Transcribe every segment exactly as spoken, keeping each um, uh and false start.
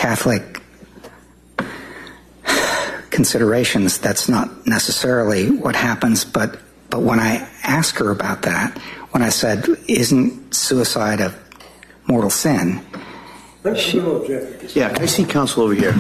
Catholic considerations, that's not necessarily what happens. But, but when I asked her about that, when I said, isn't suicide a mortal sin? She, yeah, can I see counsel over here?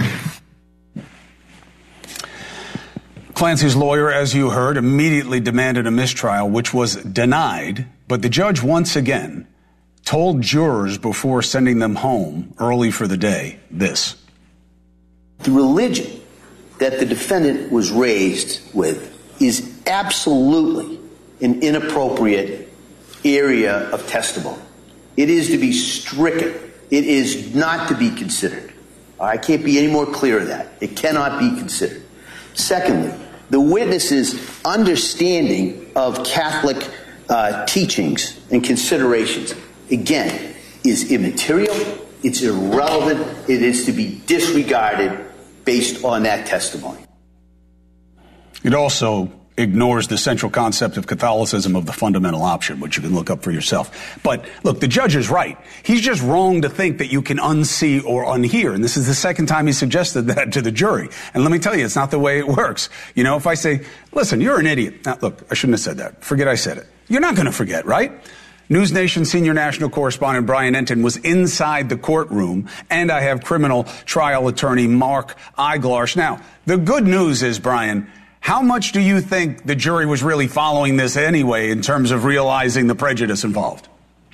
Clancy's lawyer, as you heard, immediately demanded a mistrial, which was denied. But the judge once again told jurors before sending them home early for the day this. The religion that the defendant was raised with is absolutely an inappropriate area of testimony. It is to be stricken. It is not to be considered. I can't be any more clear of that. It cannot be considered. Secondly, the witness's understanding of Catholic uh, teachings and considerations, again, is immaterial, it's irrelevant, it is to be disregarded based on that testimony. It also ignores the central concept of Catholicism of the fundamental option, which you can look up for yourself. But look, the judge is right. He's just wrong to think that you can unsee or unhear. And this is the second time he suggested that to the jury. And let me tell you, it's not the way it works. You know, if I say, listen, you're an idiot. Now, look, I shouldn't have said that. Forget I said it. You're not going to forget, right? News Nation senior national correspondent Brian Entin was inside the courtroom, and I have criminal trial attorney Mark Eiglarsh. Now, the good news is, Brian, how much do you think the jury was really following this anyway in terms of realizing the prejudice involved?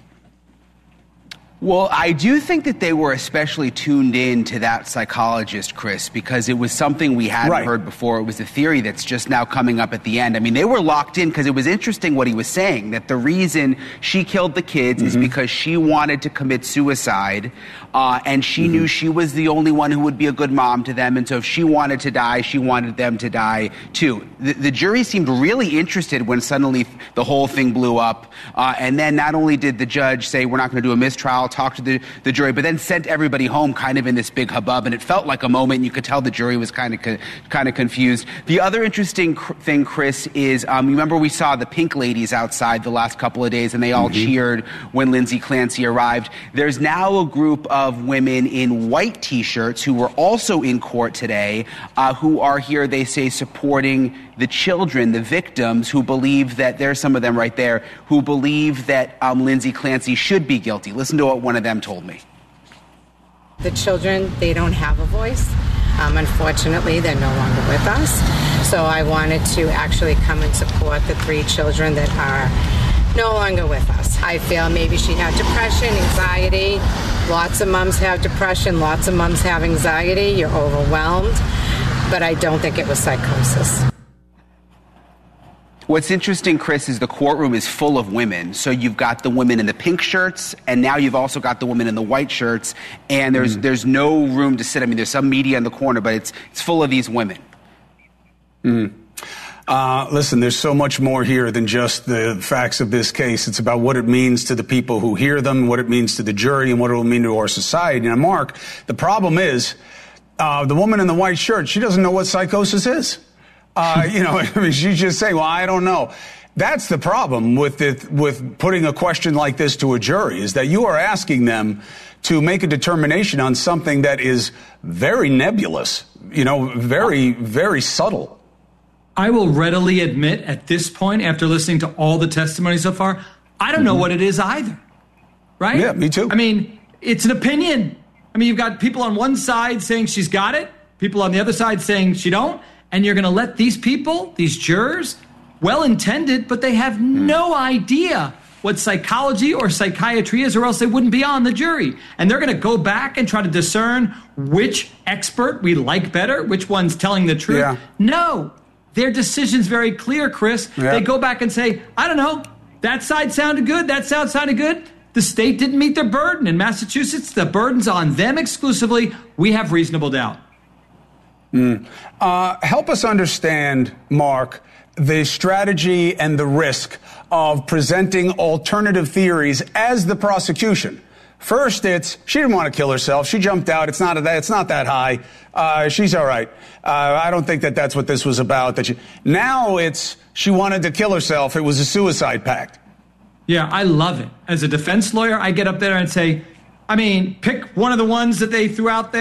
Well, I do think that they were especially tuned in to that psychologist, Chris, because it was something we hadn't right. heard before. It was a theory that's just now coming up at the end. I mean, they were locked in because it was interesting what he was saying, that the reason she killed the kids mm-hmm. is because she wanted to commit suicide, uh, and she mm-hmm. knew she was the only one who would be a good mom to them, and so if she wanted to die, she wanted them to die too. The, the jury seemed really interested when suddenly the whole thing blew up, uh, and then not only did the judge say, we're not going to do a mistrial, talk to the, the jury, but then sent everybody home kind of in this big hubbub, and it felt like a moment. You could tell the jury was kind of co- kind of confused. The other interesting cr- thing, Chris, is um, remember we saw the pink ladies outside the last couple of days, and they all mm-hmm. cheered when Lindsay Clancy arrived. There's now a group of women in white T-shirts who were also in court today, uh, who are here, they say, supporting the children, the victims, who believe that, there's some of them right there, who believe that um, Lindsay Clancy should be guilty. Listen to what one of them told me. The children, they don't have a voice. Um, unfortunately, they're no longer with us. So I wanted to actually come and support the three children that are no longer with us. I feel maybe she had depression, anxiety. Lots of moms have depression. Lots of moms have anxiety. You're overwhelmed. But I don't think it was psychosis. What's interesting, Chris, is the courtroom is full of women. So you've got the women in the pink shirts, and now you've also got the women in the white shirts, and there's mm. there's no room to sit. I mean, there's some media in the corner, but it's it's full of these women. Mm. Uh, listen, there's so much more here than just the facts of this case. It's about what it means to the people who hear them, what it means to the jury, and what it will mean to our society. Now, Mark, the problem is uh, the woman in the white shirt, she doesn't know what psychosis is. Uh, you know, I mean, she's just saying, well, I don't know. That's the problem with it, with putting a question like this to a jury, is that you are asking them to make a determination on something that is very nebulous, you know, very, very subtle. I will readily admit at this point, after listening to all the testimony so far, I don't mm-hmm. know what it is either. Right? Yeah, me too. I mean, it's an opinion. I mean, you've got people on one side saying she's got it, people on the other side saying she don't. And you're going to let these people, these jurors, well-intended, but they have no idea what psychology or psychiatry is, or else they wouldn't be on the jury. And they're going to go back and try to discern which expert we like better, which one's telling the truth. Yeah. No, their decision's very clear, Chris. Yeah. They go back and say, I don't know, that side sounded good, that side sounded good. The state didn't meet their burden. In Massachusetts, the burden's on them exclusively. We have reasonable doubt. Mm. Uh, help us understand, Mark, the strategy and the risk of presenting alternative theories as the prosecution. First, it's she didn't want to kill herself. She jumped out. It's not that. It's not that high. Uh, she's all right. Uh, I don't think that that's what this was about. That she, now it's she wanted to kill herself. It was a suicide pact. Yeah, I love it. As a defense lawyer, I get up there and say, I mean, pick one of the ones that they threw out there.